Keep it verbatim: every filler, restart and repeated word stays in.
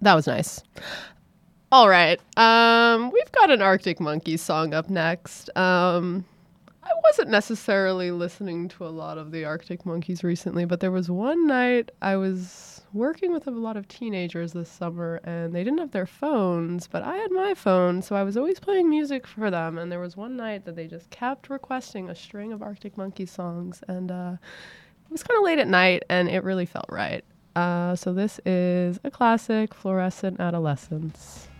That was nice. All right. Um, we've got an Arctic Monkeys song up next. Um, I wasn't necessarily listening to a lot of the Arctic Monkeys recently, but there was one night I was working with a lot of teenagers this summer, and they didn't have their phones, but I had my phone, so I was always playing music for them. And there was one night that they just kept requesting a string of Arctic Monkeys songs, and uh, it was kind of late at night, and it really felt right. Uh, so this is a classic, Fluorescent Adolescence.